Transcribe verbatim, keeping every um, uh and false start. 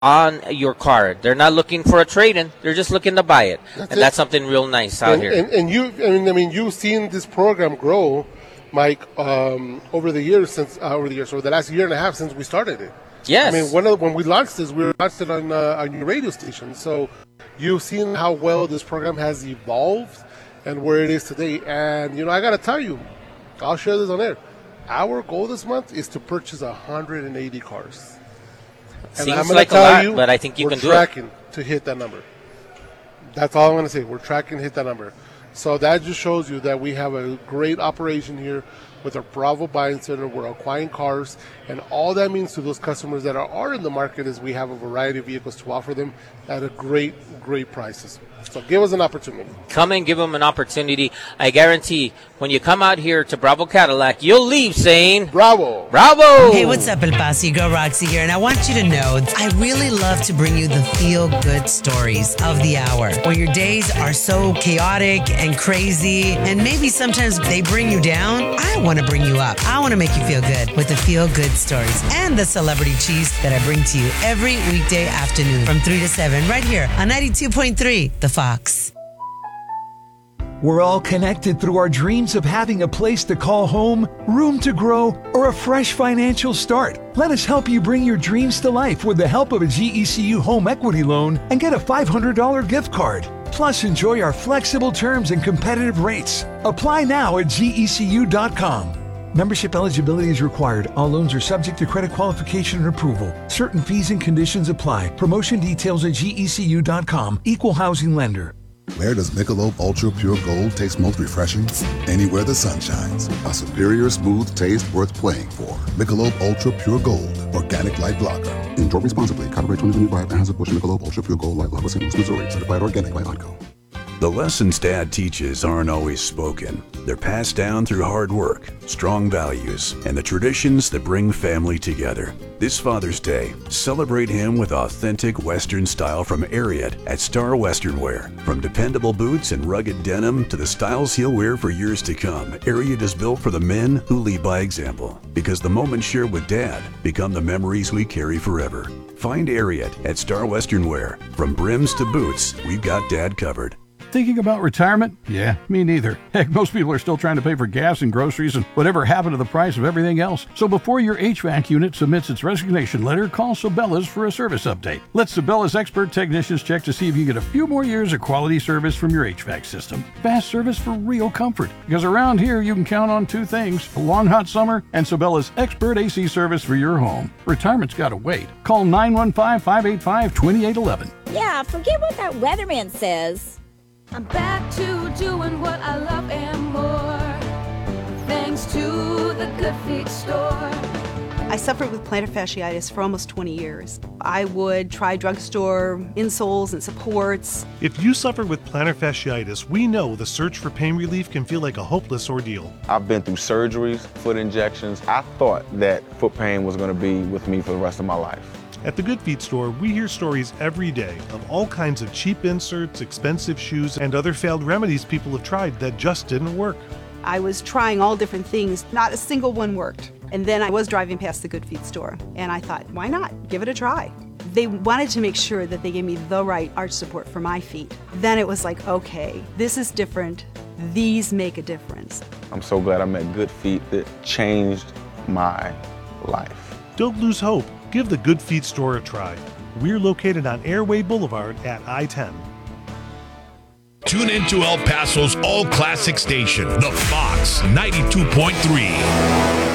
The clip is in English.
on your car. They're not looking for a trade-in. They're just looking to buy it. That's and it. That's something real nice out and, here. And, and you, I mean, I mean, you've seen this program grow, Mike, um, over the years since uh, over the years, over the last year and a half since we started it. Yes. I mean, one of the, when we launched this, we launched it on uh, on your radio station. So you've seen how well this program has evolved and where it is today. And you know, I got to tell you, I'll share this on air. Our goal this month is to purchase one hundred eighty cars. And Seems I'm like tell a lot, you, but I think you we're can do it. tracking to hit that number. That's all I'm going to say. We're tracking to hit that number. So that just shows you that we have a great operation here with our Bravo Buying Center. We're acquiring cars, and all that means to those customers that are, are in the market is we have a variety of vehicles to offer them at a great, great prices. So give us an opportunity. Come and give them an opportunity. I guarantee when you come out here to Bravo Cadillac, you'll leave saying, Bravo! Bravo! Hey, what's up, El Paso? Your girl Roxy here, and I want you to know I really love to bring you the feel-good stories of the hour. When your days are so chaotic and crazy, and maybe sometimes they bring you down, I want to bring you up. I want to make you feel good with the feel-good stories and the celebrity cheese that I bring to you every weekday afternoon from three to seven right here on ninety-two point three, The Fox. We're all connected through our dreams of having a place to call home, room to grow, or a fresh financial start. Let us help you bring your dreams to life with the help of a G E C U home equity loan and get a five hundred dollars gift card. Plus, enjoy our flexible terms and competitive rates. Apply now at G E C U dot com. Membership eligibility is required. All loans are subject to credit qualification and approval. Certain fees and conditions apply. Promotion details at G E C U dot com. Equal housing lender. Where does Michelob Ultra Pure Gold taste most refreshing? Anywhere the sun shines. A superior smooth taste worth playing for. Michelob Ultra Pure Gold. Organic Light Lager. Enjoy responsibly. Copyright twenty twenty-five. Anheuser-Busch Michelob Ultra Pure Gold Light Lager. Saint Louis, Missouri. Certified organic by Onco. The lessons Dad teaches aren't always spoken. They're passed down through hard work, strong values, and the traditions that bring family together. This Father's Day, celebrate him with authentic Western style from Ariat at Star Western Wear. From dependable boots and rugged denim to the styles he'll wear for years to come, Ariat is built for the men who lead by example. Because the moments shared with Dad become the memories we carry forever. Find Ariat at Star Western Wear. From brims to boots, we've got Dad covered. Thinking about retirement? Yeah, me neither. Heck, most people are still trying to pay for gas and groceries and whatever happened to the price of everything else. So before your H V A C unit submits its resignation letter, call Sabela's for a service update. Let Sabela's expert technicians check to see if you get a few more years of quality service from your H V A C system. Fast service for real comfort. Because around here, you can count on two things, a long hot summer and Sabela's expert A C service for your home. Retirement's got to wait. Call nine one five, five eight five, two eight one one. Yeah, forget what that weatherman says. I'm back to doing what I love and more, thanks to the Good Feet store. I suffered with plantar fasciitis for almost twenty years. I would try drugstore insoles and supports. If you suffer with plantar fasciitis, we know the search for pain relief can feel like a hopeless ordeal. I've been through surgeries, foot injections. I thought that foot pain was going to be with me for the rest of my life. At the Good Feet store, we hear stories every day of all kinds of cheap inserts, expensive shoes, and other failed remedies people have tried that just didn't work. I was trying all different things. Not a single one worked. And then I was driving past the Good Feet store, and I thought, why not? Give it a try. They wanted to make sure that they gave me the right arch support for my feet. Then it was like, okay, this is different. These make a difference. I'm so glad I met Good Feet. It changed my life. Don't lose hope. Give the Good Feet store a try. We're located on Airway Boulevard at I ten. Tune in to El Paso's all-classic station, The Fox ninety-two point three.